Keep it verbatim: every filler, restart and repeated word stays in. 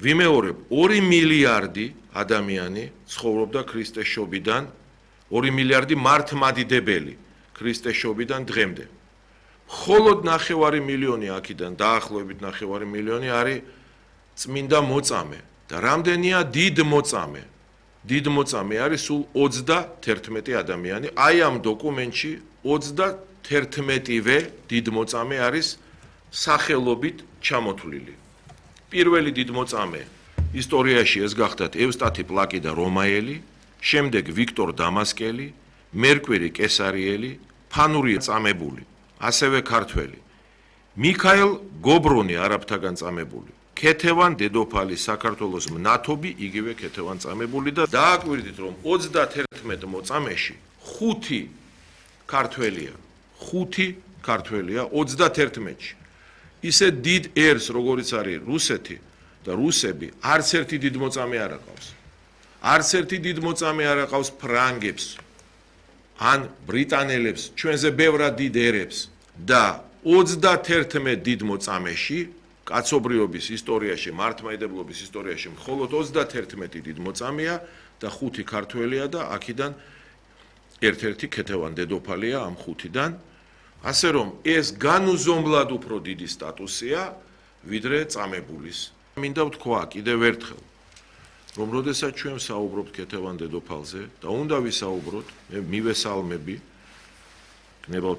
ვიმეორებ, ორი მილიარდი ადამიანი ცხოვრობდა ქრისტეს შობიდან, ორი მილიარდი მართლმადიდებელი ქრისტეს შობიდან დღემდე. მხოლოდ ნახევარი მილიონი აქედან დაახლოებით ნახევარი მილიონი არის წმინდა მოწამე და რამდენია დიდ მოწამე. დიდ მოწამე არის სულ ოცდაათერთმეტი ადამიანი. აი ამ დოკუმენტში ოცდაათერთმეტივე დიდ მოწამე არის სახელობით ჩამოთვლილი. პირველი დიდ მოწამე ისტორიაში ეს გახდათ ევსტათი პლაკი და რომაელი, შემდეგ ვიქტორ დამასკელი, მერკვერი კესარიელი, ფანური წამებული, ასევე ქართველი. მიქაელ გობრონი არაბთაგან წამებული. ქეთევან დედოფალი საქართველოს მნათობი იგივე ქეთევან წამებული და დააკვირდით რომ ოცდაათერთმეტ მოწამეში ხუთი ქართველია. ხუთი ქართველია ოცდაათერთმეტში. ისე დიდ ერს როგორიც არის რუსეთი და რუსები არც ერთი დიდ მოწამე არ აყავს. არც ერთი დიდ მოწამე არ აყავს ფრანგებს ან ბრიტანელებს, ჩვენზე ბევრად დიდ ერებს და ოცდაათერთმეტ დიდ მოწამეში კაცობრიობის ისტორიაში, მართლმადიდებლობის ისტორიაში მხოლოდ ოცდაათერთმეტი დიდ მოწამეა და ხუთი ქართველია და აქედან ერთ-ერთი ქეთევან დედოფალია ამ ხუთიდან. ასე რომ ეს განუზომლად უფრო დიდი სტატუსია ვიდრე წამებულის. მინდა ვთქვა კიდევ ერთხელ რომ როდესაც ჩვენ საუბრობთ ქეთევან დედოფალზე და უნდა ვისაუბროთ, მე მივესალმები, გნებავთ